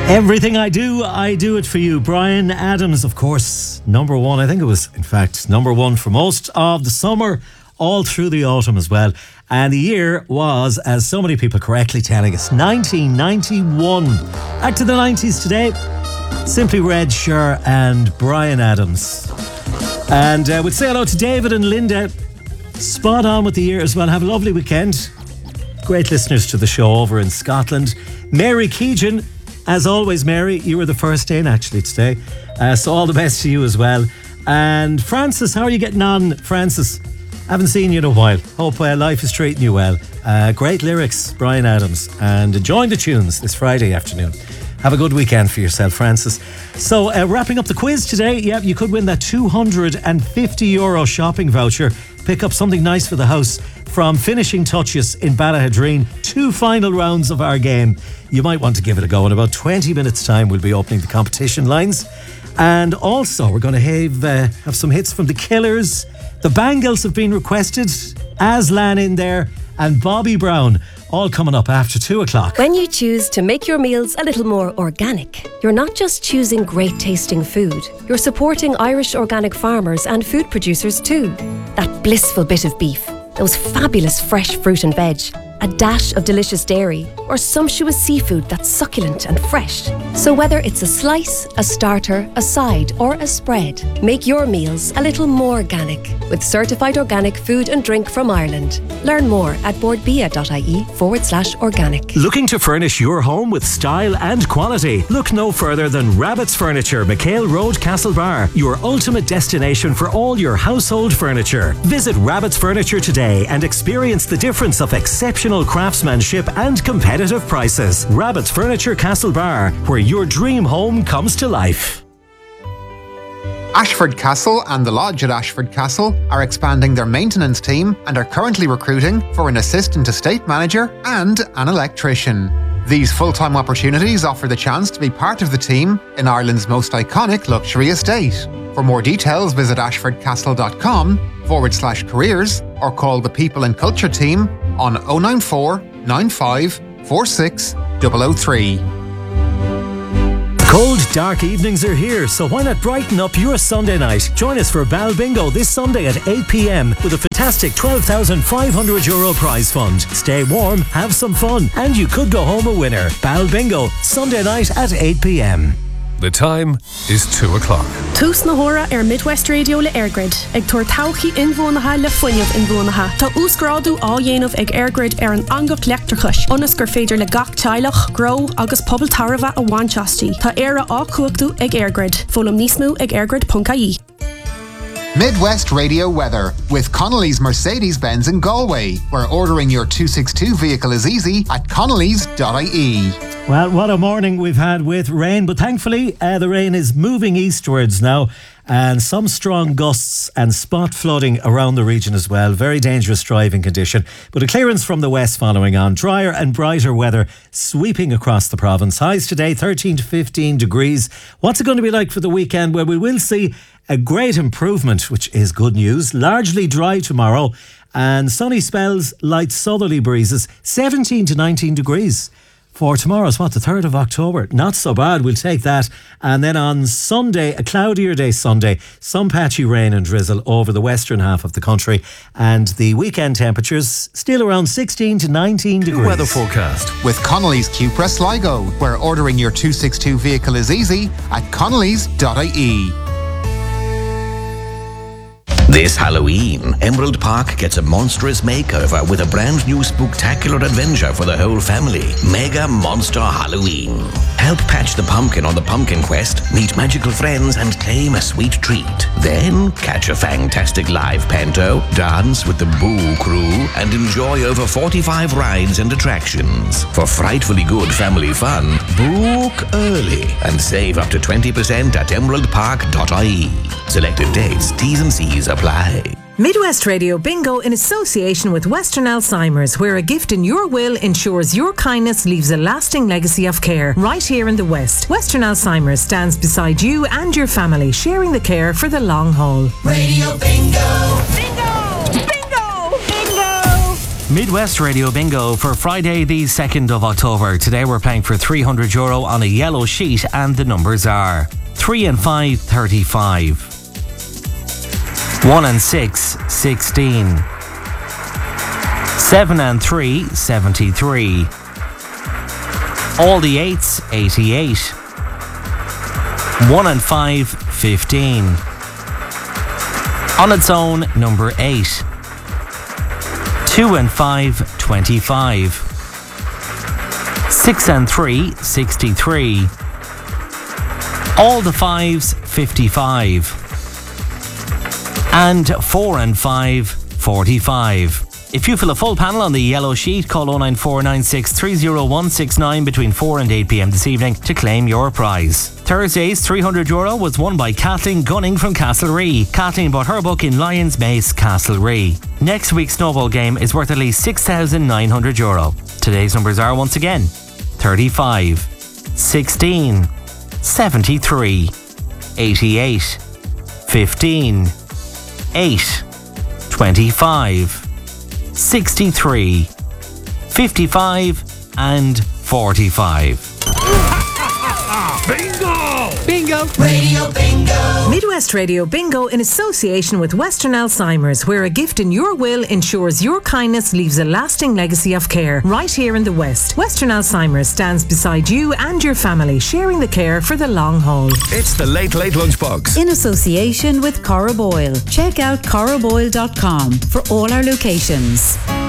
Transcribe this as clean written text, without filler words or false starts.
Everything I do it for you. Bryan Adams, of course, number one. I think it was, in fact, number one for most of the summer, all through the autumn as well. And the year was, as so many people correctly telling us, 1991. Back to the 90s today. Simply Red, Cher and Bryan Adams. And we'd say hello to David and Linda. Spot on with the year as well. Have a lovely weekend. Great listeners to the show over in Scotland. Mary Keegan. As always, Mary, you were the first in actually today. So all the best to you as well. And Francis, how are you getting on, Francis? Haven't seen you in a while. Hope life is treating you well. Great lyrics, Bryan Adams. And enjoying the tunes this Friday afternoon. Have a good weekend for yourself, Francis. So wrapping up the quiz today, yeah, you could win that €250 shopping voucher. Pick up something nice for the house from Finishing Touches in Ballahadreen. 2 final rounds of our game. You might want to give it a go. In about 20 minutes time, we'll be opening the competition lines. And also, we're going to have some hits from The Killers. The Bangles have been requested. Aslan in there. And Bobby Brown. All coming up after 2 o'clock. When you choose to make your meals a little more organic, you're not just choosing great tasting food. You're supporting Irish organic farmers and food producers too. That blissful bit of beef, those fabulous fresh fruit and veg, a dash of delicious dairy, or sumptuous seafood that's succulent and fresh. So whether it's a slice, a starter, a side, or a spread, make your meals a little more organic with certified organic food and drink from Ireland. Learn more at boardbia.ie/organic. Looking to furnish your home with style and quality? Look no further than Rabbit's Furniture, McHale Road, Castlebar, your ultimate destination for all your household furniture. Visit Rabbit's Furniture today and experience the difference of exceptional craftsmanship and competitive prices. Rabbit's Furniture, Castlebar, where your dream home comes to life. Ashford Castle and the Lodge at Ashford Castle are expanding their maintenance team and are currently recruiting for an assistant estate manager and an electrician. These full-time opportunities offer the chance to be part of the team in Ireland's most iconic luxury estate. For more details, visit ashfordcastle.com/careers or call the People and Culture team on 094 95 46 003. Cold, dark evenings are here, so why not brighten up your Sunday night? Join us for Bal Bingo this Sunday at 8 p.m. with a fantastic €12,500 prize fund. Stay warm, have some fun, and you could go home a winner. Bal Bingo, Sunday night at 8 p.m. The time is 2 o'clock. Tús na hora Midwest Radio le Airgrid. Ag tuair tauchaí inmhónatha le foiineamh inmhónatha. Tá úscrádú á dhéanamh ag Airgrid an angach leachtarchais. Onas gur féidir le gach teilech, grow agus pobl tarva a bhainteastí. Tá éire á cuachtú ag Airgrid. Fólam níos mú ag airgrid.ie. Midwest Radio weather with Connolly's Mercedes-Benz in Galway, where ordering your 262 vehicle is easy at connellys.ie. Well, what a morning we've had with rain, but thankfully the rain is moving eastwards now, and some strong gusts and spot flooding around the region as well. Very dangerous driving condition, but a clearance from the west following on. Drier and brighter weather sweeping across the province. Highs today 13 to 15 degrees. What's it going to be like for the weekend? Well, we will see a great improvement, which is good news. Largely dry tomorrow and sunny spells, light southerly breezes. 17 to 19 degrees. For tomorrow's the 3rd of October. Not so bad, we'll take that. And then on Sunday, a cloudier day Sunday, some patchy rain and drizzle over the western half of the country. And the weekend temperatures still around 16 to 19 degrees. Weather forecast with Connolly's Cupra Sligo, where ordering your 262 vehicle is easy at connellys.ie. This Halloween, Emerald Park gets a monstrous makeover with a brand new spooktacular adventure for the whole family. Mega Monster Halloween. Help patch the pumpkin on the pumpkin quest, meet magical friends and claim a sweet treat. Then catch a fantastic live panto, dance with the Boo Crew and enjoy over 45 rides and attractions. For frightfully good family fun, book early and save up to 20% at emeraldpark.ie. Selected dates, T's and C's apply. Midwest Radio Bingo in association with Western Alzheimer's, where a gift in your will ensures your kindness leaves a lasting legacy of care. Right here in the West, Western Alzheimer's stands beside you and your family, sharing the care for the long haul. Radio Bingo! Bingo! Midwest Radio Bingo for Friday the 2nd of October. Today we're playing for €300 on a yellow sheet and the numbers are 3 and 5, 35. 1 and 6, 16. 7 and 3, 73. All the 8s, 88. 1 and 5, 15. On its own, number 8. 2 and 5, 25. 6 and 3, 63. All the 5s, 55. And 4 and 5, 45. If you fill a full panel on the yellow sheet, call 09496 30169 between 4 and 8 p.m. this evening to claim your prize. Thursday's €300 was won by Kathleen Gunning from Castlerea. Kathleen bought her book in Lions Mace, Castlerea. Next week's snowball game is worth at least €6,900. Today's numbers are once again 35, 16, 73, 88, 15, 8, 25, 63, 55 and 45. Bingo! Radio Bingo! Midwest Radio Bingo in association with Western Alzheimer's, where a gift in your will ensures your kindness leaves a lasting legacy of care right here in the West. Western Alzheimer's stands beside you and your family, sharing the care for the long haul. It's the Late Late Lunchbox. In association with Cora Boyle. Check out coraboyle.com for all our locations.